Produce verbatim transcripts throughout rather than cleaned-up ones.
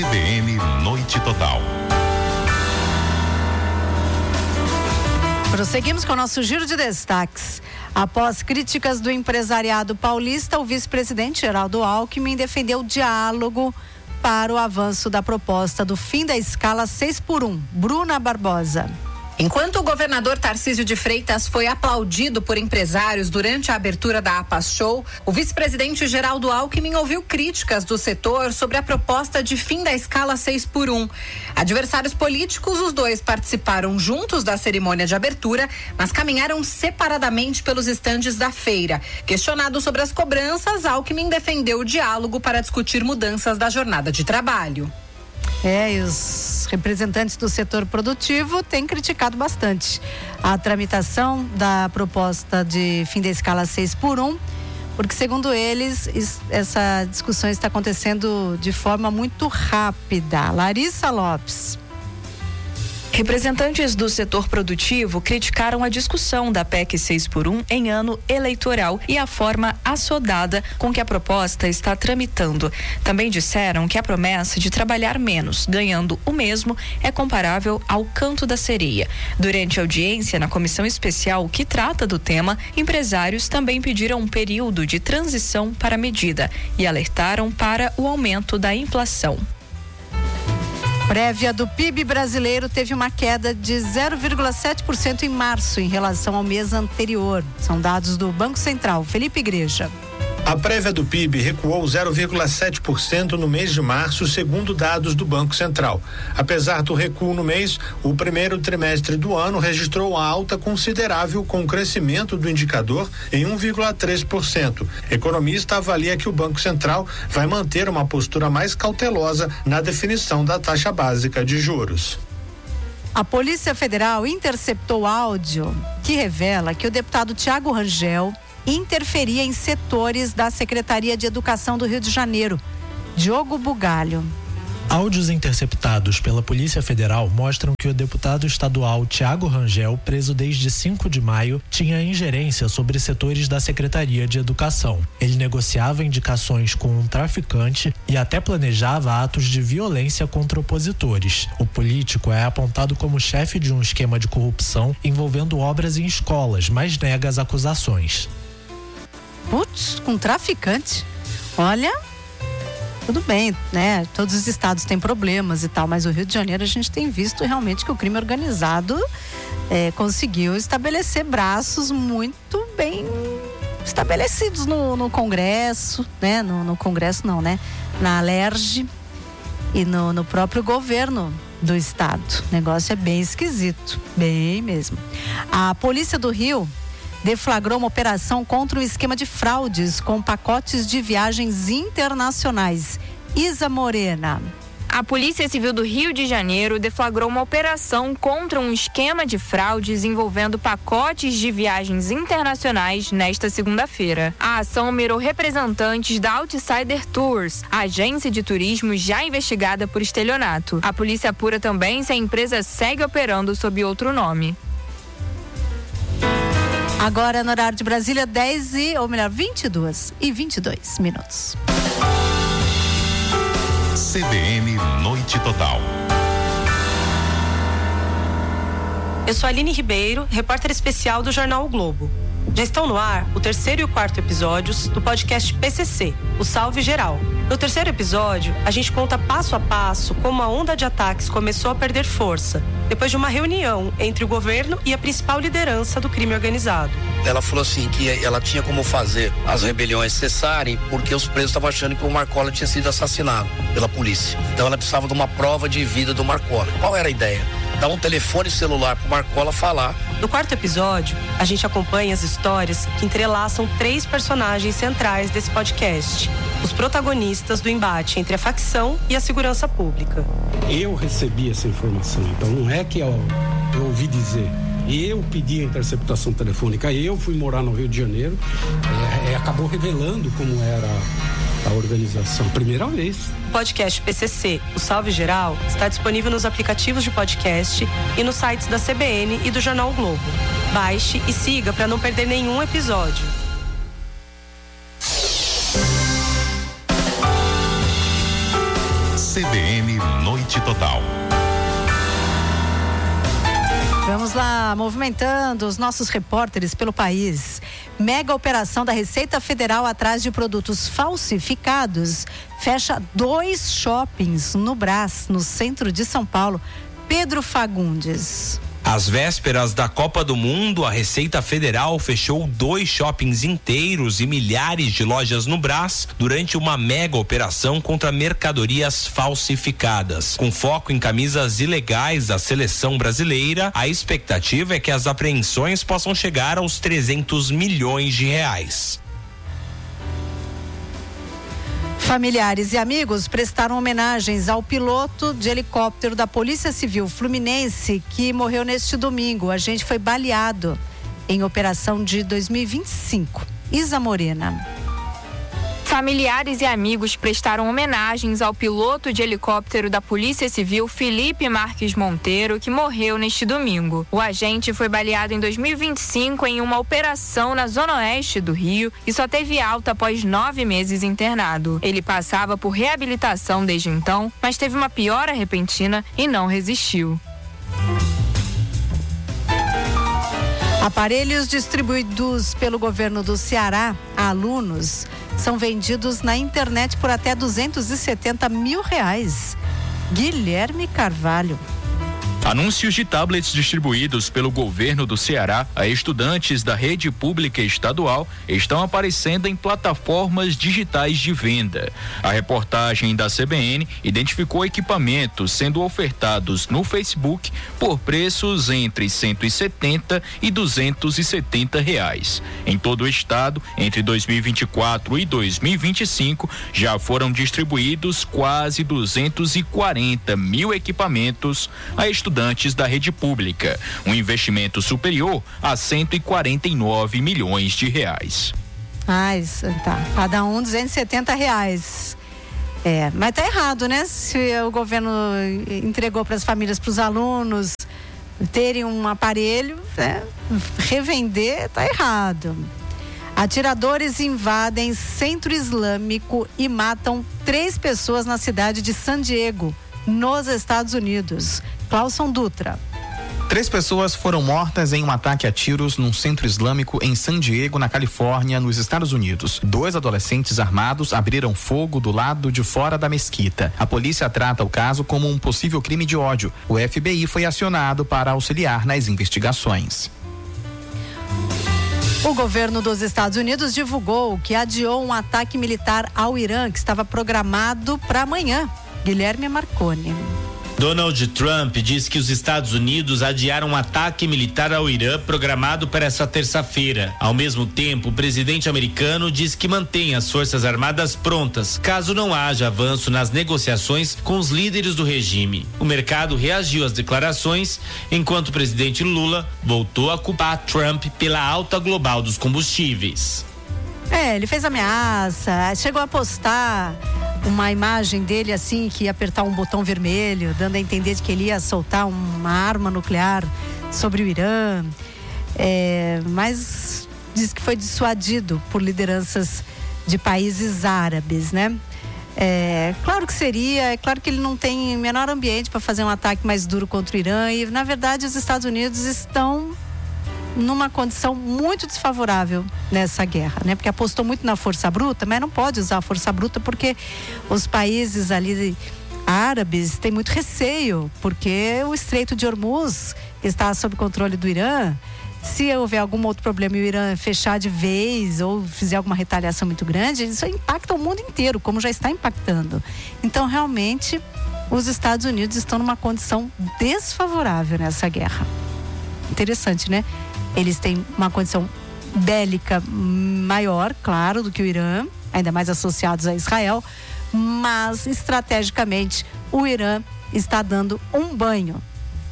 C B N Noite Total. Prosseguimos com o nosso giro de destaques. Após críticas do empresariado paulista, o vice-presidente Geraldo Alckmin defendeu diálogo para o avanço da proposta do fim da escala seis por um. Bruna Barbosa. Enquanto o governador Tarcísio de Freitas foi aplaudido por empresários durante a abertura da APAS Show, o vice-presidente Geraldo Alckmin ouviu críticas do setor sobre a proposta de fim da escala seis por um. Adversários políticos, os dois participaram juntos da cerimônia de abertura, mas caminharam separadamente pelos estandes da feira. Questionado sobre as cobranças, Alckmin defendeu o diálogo para discutir mudanças da jornada de trabalho. É, e os representantes do setor produtivo têm criticado bastante a tramitação da proposta de fim da escala seis por um, porque segundo eles, essa discussão está acontecendo de forma muito rápida. Larissa Lopes. Representantes do setor produtivo criticaram a discussão da P E C seis por um em ano eleitoral e a forma assodada com que a proposta está tramitando. Também disseram que a promessa de trabalhar menos, ganhando o mesmo, é comparável ao canto da sereia. Durante a audiência na comissão especial que trata do tema, empresários também pediram um período de transição para a medida e alertaram para o aumento da inflação. Prévia do P I B brasileiro teve uma queda de zero vírgula sete por cento em março em relação ao mês anterior. São dados do Banco Central. Felipe Igreja. A prévia do P I B recuou zero vírgula sete por cento no mês de março, segundo dados do Banco Central. Apesar do recuo no mês, o primeiro trimestre do ano registrou uma alta considerável com o crescimento do indicador em um vírgula três por cento. Economista avalia que o Banco Central vai manter uma postura mais cautelosa na definição da taxa básica de juros. A Polícia Federal interceptou áudio que revela que o deputado Tiago Rangel interferia em setores da Secretaria de Educação do Rio de Janeiro. Diogo Bugalho. Áudios interceptados pela Polícia Federal mostram que o deputado estadual Tiago Rangel, preso desde cinco de maio, tinha ingerência sobre setores da Secretaria de Educação. Ele negociava indicações com um traficante e até planejava atos de violência contra opositores. O político é apontado como chefe de um esquema de corrupção envolvendo obras em escolas, mas nega as acusações. Putz, com traficante? Olha... Tudo bem, né? Todos os estados têm problemas e tal, mas o Rio de Janeiro a gente tem visto realmente que o crime organizado é, conseguiu estabelecer braços muito bem estabelecidos no, no Congresso, né? No, no Congresso não, né? Na Alerj e no, no próprio governo do estado. O negócio é bem esquisito, bem mesmo. A Polícia do Rio deflagrou uma operação contra o esquema de fraudes com pacotes de viagens internacionais. Isa Morena. A Polícia Civil do Rio de Janeiro deflagrou uma operação contra um esquema de fraudes envolvendo pacotes de viagens internacionais nesta segunda-feira. A ação mirou representantes da Outsider Tours, a agência de turismo já investigada por estelionato. A polícia apura também se a empresa segue operando sob outro nome. Agora no horário de Brasília, dez e, ou melhor, vinte e duas e vinte e dois minutos. C B N Noite Total. Eu sou a Aline Ribeiro, repórter especial do jornal O Globo. Já estão no ar o terceiro e o quarto episódios do podcast P C C, o Salve Geral. No terceiro episódio, a gente conta passo a passo como a onda de ataques começou a perder força, depois de uma reunião entre o governo e a principal liderança do crime organizado. Ela falou assim que ela tinha como fazer as rebeliões cessarem porque os presos estavam achando que o Marcola tinha sido assassinado pela polícia. Então ela precisava de uma prova de vida do Marcola. Qual era a ideia? Dar um telefone celular pro Marcola falar. No quarto episódio, a gente acompanha as histórias que entrelaçam três personagens centrais desse podcast. Os protagonistas do embate entre a facção e a segurança pública. Eu recebi essa informação, então não é que eu, eu ouvi dizer. Eu pedi a interceptação telefônica, eu fui morar no Rio de Janeiro, é, é, acabou revelando como era a organização, primeira vez. O podcast P C C, o Salve Geral, está disponível nos aplicativos de podcast e nos sites da C B N e do Jornal o Globo. Baixe e siga para não perder nenhum episódio. C C B N Noite Total. Vamos lá, movimentando os nossos repórteres pelo país. Mega operação da Receita Federal atrás de produtos falsificados fecha dois shoppings no Brás, no centro de São Paulo. Pedro Fagundes. Às vésperas da Copa do Mundo, a Receita Federal fechou dois shoppings inteiros e milhares de lojas no Brás durante uma mega operação contra mercadorias falsificadas. Com foco em camisas ilegais da seleção brasileira, a expectativa é que as apreensões possam chegar aos trezentos milhões de reais. Familiares e amigos prestaram homenagens ao piloto de helicóptero da Polícia Civil Fluminense que morreu neste domingo. O agente foi baleado em operação de dois mil e vinte e cinco. Isa Morena. Familiares e amigos prestaram homenagens ao piloto de helicóptero da Polícia Civil Felipe Marques Monteiro, que morreu neste domingo. O agente foi baleado em dois mil e vinte e cinco em uma operação na zona oeste do Rio e só teve alta após nove meses internado. Ele passava por reabilitação desde então, mas teve uma piora repentina e não resistiu. Aparelhos distribuídos pelo governo do Ceará a alunos são vendidos na internet por até duzentos e setenta mil reais. Guilherme Carvalho. Anúncios de tablets distribuídos pelo governo do Ceará a estudantes da rede pública estadual estão aparecendo em plataformas digitais de venda. A reportagem da C B N identificou equipamentos sendo ofertados no Facebook por preços entre cento e setenta e duzentos e setenta reais. Em todo o estado, entre dois mil e vinte e quatro e dois mil e vinte e cinco, já foram distribuídos quase duzentos e quarenta mil equipamentos a estudantes estudantes da rede pública, um investimento superior a cento e quarenta e nove milhões de reais. Ah, isso, tá. Cada um duzentos e setenta reais. É, mas tá errado, né? Se o governo entregou para as famílias, para os alunos terem um aparelho, né? Revender, tá errado. Atiradores invadem centro islâmico e matam três pessoas na cidade de San Diego, nos Estados Unidos. Clauson Dutra. Três pessoas foram mortas em um ataque a tiros num centro islâmico em San Diego, na Califórnia, nos Estados Unidos. Dois adolescentes armados abriram fogo do lado de fora da mesquita. A polícia trata o caso como um possível crime de ódio. O F B I foi acionado para auxiliar nas investigações. O governo dos Estados Unidos divulgou que adiou um ataque militar ao Irã que estava programado para amanhã. Guilherme Marconi. Donald Trump diz que os Estados Unidos adiaram um ataque militar ao Irã programado para essa terça-feira. Ao mesmo tempo, o presidente americano diz que mantém as Forças Armadas prontas, caso não haja avanço nas negociações com os líderes do regime. O mercado reagiu às declarações, enquanto o presidente Lula voltou a culpar Trump pela alta global dos combustíveis. É, ele fez ameaça, chegou a postar uma imagem dele assim, que ia apertar um botão vermelho, dando a entender de que ele ia soltar uma arma nuclear sobre o Irã, é, mas diz que foi dissuadido por lideranças de países árabes, né? É, claro que seria, é claro que ele não tem menor ambiente para fazer um ataque mais duro contra o Irã e, na verdade, os Estados Unidos estão numa condição muito desfavorável nessa guerra, né? Porque apostou muito na força bruta, mas não pode usar a força bruta porque os países ali árabes têm muito receio, porque o Estreito de Hormuz está sob controle do Irã. Se houver algum outro problema e o Irã fechar de vez ou fizer alguma retaliação muito grande, isso impacta o mundo inteiro, como já está impactando. Então, realmente, os Estados Unidos estão numa condição desfavorável nessa guerra. Interessante, né? Eles têm uma condição bélica maior, claro, do que o Irã, ainda mais associados a Israel, mas estrategicamente o Irã está dando um banho,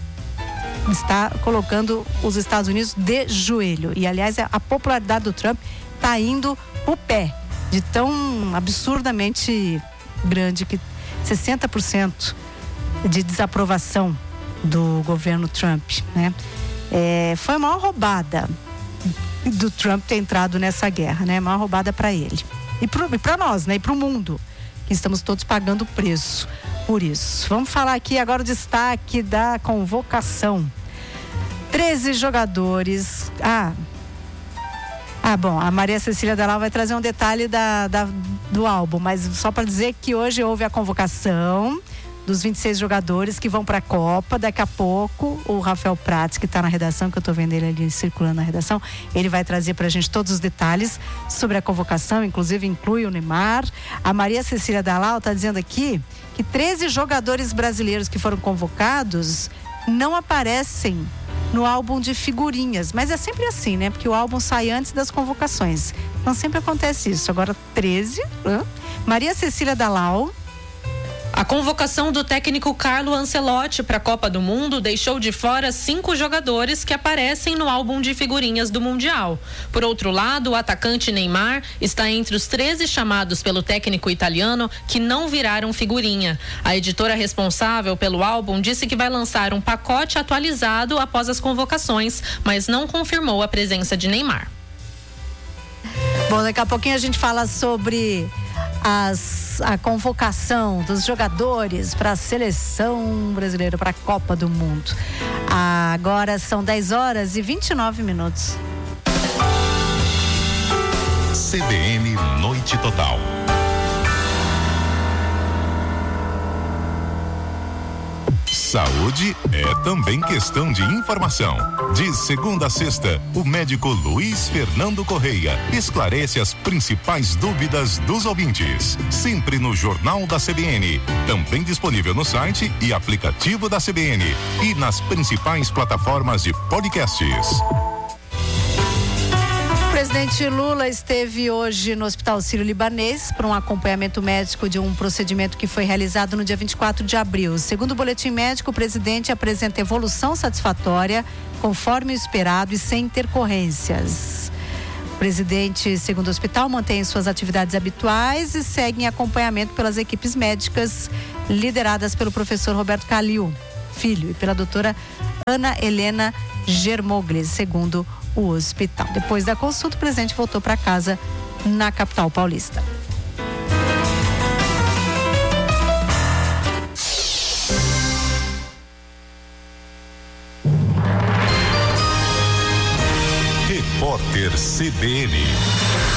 está colocando os Estados Unidos de joelho. E, aliás, a popularidade do Trump está indo o pé, de tão absurdamente grande que sessenta por cento de desaprovação do governo Trump, né? É, foi a maior roubada do Trump ter entrado nessa guerra, né? A maior roubada para ele e para nós, né? E para o mundo, que estamos todos pagando o preço. por isso. Vamos falar aqui agora o destaque da convocação. treze jogadores. Ah, ah bom, a Maria Cecília Dalal vai trazer um detalhe da, da, do álbum, mas só para dizer que hoje houve a convocação dos vinte e seis jogadores que vão para a Copa. Daqui a pouco o Rafael Prats, que está na redação, que eu estou vendo ele ali circulando na redação, ele vai trazer para a gente todos os detalhes sobre a convocação, inclusive inclui o Neymar. A Maria Cecília Dalal está dizendo aqui que treze jogadores brasileiros que foram convocados não aparecem no álbum de figurinhas, mas é sempre assim, né? Porque o álbum sai antes das convocações, então sempre acontece isso. Agora treze, né? Maria Cecília Dalal. A convocação do técnico Carlo Ancelotti para a Copa do Mundo deixou de fora cinco jogadores que aparecem no álbum de figurinhas do Mundial. Por outro lado, o atacante Neymar está entre os treze chamados pelo técnico italiano que não viraram figurinha. A editora responsável pelo álbum disse que vai lançar um pacote atualizado após as convocações, mas não confirmou a presença de Neymar. Bom, daqui a pouquinho a gente fala sobre as, a convocação dos jogadores para a seleção brasileira, para a Copa do Mundo. Agora são dez horas e vinte e nove minutos. C B N Noite Total. Saúde é também questão de informação. De segunda a sexta, o médico Luiz Fernando Correia esclarece as principais dúvidas dos ouvintes. Sempre no Jornal da C B N. Também disponível no site e aplicativo da C B N. E nas principais plataformas de podcasts. O presidente Lula esteve hoje no Hospital Sírio-Libanês para um acompanhamento médico de um procedimento que foi realizado no dia vinte e quatro de abril. Segundo o boletim médico, o presidente apresenta evolução satisfatória, conforme o esperado e sem intercorrências. O presidente, segundo o hospital, mantém suas atividades habituais e segue em acompanhamento pelas equipes médicas lideradas pelo professor Roberto Calil Filho e pela doutora Ana Helena Germogli, segundo o hospital. Depois da consulta, o presidente voltou para casa na capital paulista. Repórter C B N.